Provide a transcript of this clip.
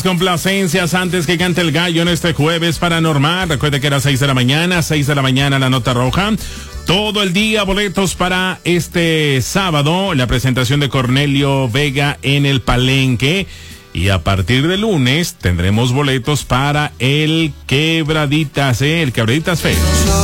Complacencias antes que cante el gallo en este jueves paranormal. Recuerde que era 6 de la mañana, 6 de la mañana la nota roja. Todo el día boletos para este sábado, la presentación de Cornelio Vega en el Palenque. Y a partir de lunes tendremos boletos para el Quebraditas Fest.